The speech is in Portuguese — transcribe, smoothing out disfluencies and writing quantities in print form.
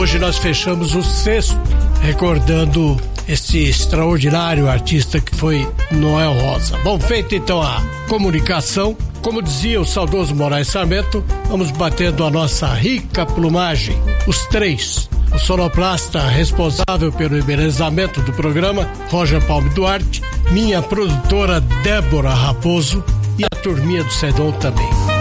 hoje nós fechamos o sexto, recordando este extraordinário artista que foi Noel Rosa. Bom, feito então a comunicação, como dizia o saudoso Moraes Sarmento, vamos batendo a nossa rica plumagem, os três. O sonoplasta responsável pelo embelezamento do programa, Roger Palme Duarte, minha produtora Débora Raposo e a turminha do Sedon também.